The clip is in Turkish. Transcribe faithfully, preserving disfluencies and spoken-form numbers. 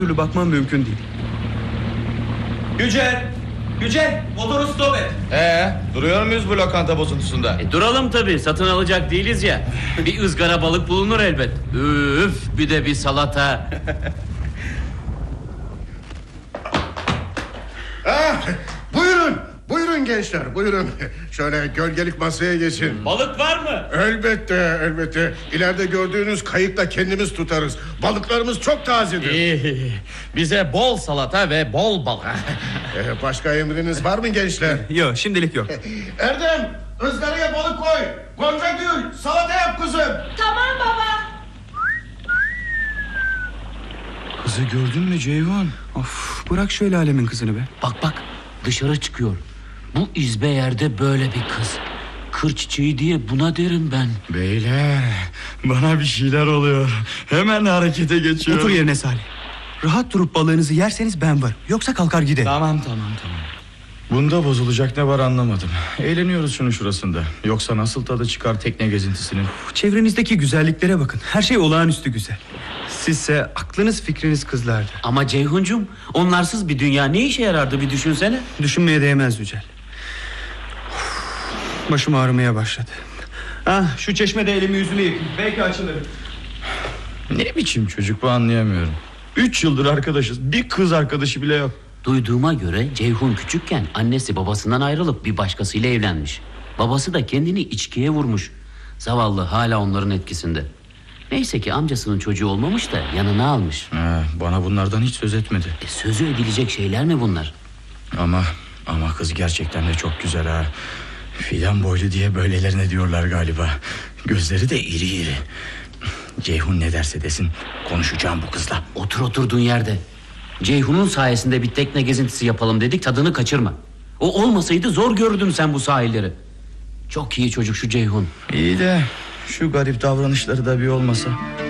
türlü bakmam mümkün değil. Yücel! Yücel! Motoru stop et! Ee, duruyor muyuz bu lokanta bozuntusunda? E, duralım tabii, satın alacak değiliz ya. Bir ızgara balık bulunur elbet. Üf, bir de bir salata. Ah, buyurun, buyurun gençler, buyurun. Şöyle gölgelik masaya geçin. Balık var mı? Elbette, elbette. İleride gördüğünüz kayıkla kendimiz tutarız. Balıklarımız çok tazedir. İyi, bize bol salata ve bol balık. Ee, başka emriniz var mı gençler? Yok, şimdilik yok. Erdem, ızgaraya balık koy. Gonca Gül, salata yap kızım. Tamam baba. Kızı gördün mü Ceyhun? Of, bırak şöyle alemin kızını be. Bak bak, dışarı çıkıyor. Bu izbe yerde böyle bir kız. Kır çiçeği diye buna derim ben. Beyler, bana bir şeyler oluyor. Hemen harekete geçiyorum. Otur yerine Salih. Rahat durup balığınızı yerseniz ben varım. Yoksa kalkar giderim. Tamam tamam tamam. Bunda bozulacak ne var anlamadım. Eğleniyoruz şunun şurasında. Yoksa nasıl tadı çıkar tekne gezintisinin? Çevrenizdeki güzelliklere bakın. Her şey olağanüstü güzel. Sizse aklınız fikriniz kızlarda. Ama Ceyhuncum, onlarsız bir dünya ne işe yarardı bir düşünsene. Düşünmeye değmez Yücel. Başım ağrımaya başladı. Ah, şu çeşmede elimi yüzümü yıkayım. Belki açılırım. Ne biçim çocuk bu, anlayamıyorum. Üç yıldır arkadaşız, bir kız arkadaşı bile yok. Duyduğuma göre Ceyhun küçükken annesi babasından ayrılıp bir başkasıyla evlenmiş. Babası da kendini içkiye vurmuş. Zavallı hala onların etkisinde. Neyse ki amcasının çocuğu olmamış da yanına almış. Ha, bana bunlardan hiç söz etmedi. E, sözü edilecek şeyler mi bunlar? Ama ama kız gerçekten de çok güzel ha. Fidan boylu diye böylelerine diyorlar galiba. Gözleri de iri iri. Ceyhun ne derse desin konuşacağım bu kızla. Otur oturduğun yerde. Ceyhun'un sayesinde bir tekne gezintisi yapalım dedik, tadını kaçırma. O olmasaydı zor görürdün sen bu sahilleri. Çok iyi çocuk şu Ceyhun. İyi de şu garip davranışları da bir olmasa.